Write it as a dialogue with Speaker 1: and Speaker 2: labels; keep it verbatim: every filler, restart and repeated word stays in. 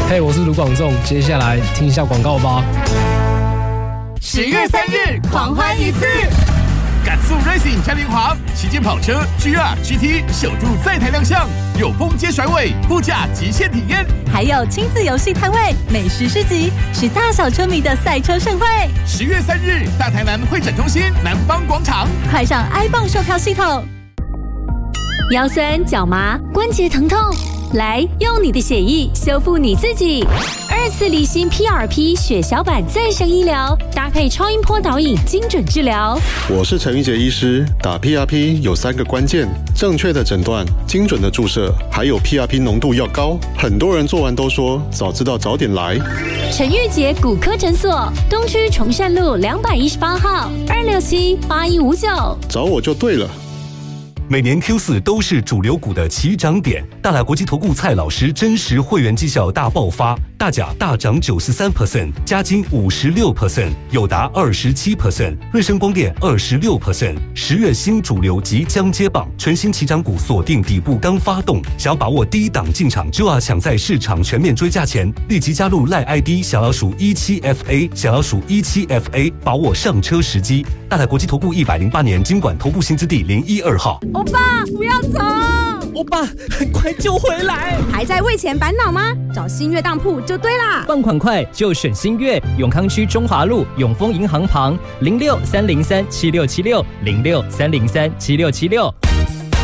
Speaker 1: 嘿，我是卢广仲，接下来听一下广告吧。
Speaker 2: 十月三日狂欢一次，
Speaker 3: 赶速 Racing 嘉年华旗舰跑车 G R G T 首度在台亮相，有风街甩尾、副驾极限体验，
Speaker 2: 还有亲子游戏摊位、美食市集，是大小车迷的赛车盛会。
Speaker 3: 十月三日，大台南会展中心南方广场，
Speaker 2: 快上 iBon 售票系统。腰酸、脚麻、关节疼痛，来用你的血液修复你自己。二次离心 P R P 血小板再生医疗，搭配超音波导引精准治疗。
Speaker 4: 我是陈玉杰医师，打 P R P 有三个关键：正确的诊断、精准的注射，还有 P R P 浓度要高。很多人做完都说早知道早点来。
Speaker 2: 陈玉杰骨科诊所，东区崇善路两百一十八号，二六七八一五九，
Speaker 4: 找我就对了。
Speaker 5: 每年 Q 四 都是主流股的起涨点，大来国际投顾蔡老师真实会员绩效大爆发，大甲大涨 百分之九十三， 嘉金 百分之五十六， 友达 百分之二十七， 瑞声光电 百分之二十六， 十月新主流即将接棒，全新起涨股锁定底部刚发动，想要把握低档进场，就要抢在市场全面追价前，立即加入赖 I D 小老鼠 一七 F A 小老鼠 一七 F A， 把握上车时机。大来国际投顾一百零八年金管投顾新字第零一二号。
Speaker 2: 欧巴，不要走！
Speaker 6: 欧巴，很快就回来。
Speaker 2: 还在为钱烦恼吗？找新月当铺就对啦。
Speaker 6: 放款快就选新月，永康区中华路永丰银行旁零六三零三七六七六零六三零三七六七六。